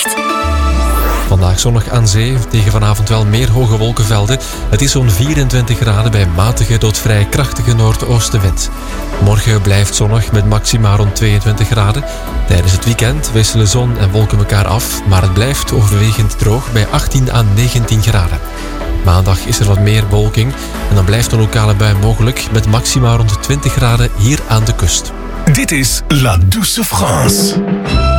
weerbericht. Vandaag zonnig aan zee, tegen vanavond wel meer hoge wolkenvelden. Het is zo'n 24 graden bij matige tot vrij krachtige noordoostenwind. Morgen blijft zonnig met maxima rond 22 graden. Tijdens het weekend wisselen zon en wolken elkaar af, maar het blijft overwegend droog bij 18 à 19 graden. Maandag is er wat meer bewolking en dan blijft een lokale bui mogelijk met maxima rond 20 graden hier aan de kust. Dit is La Douce France.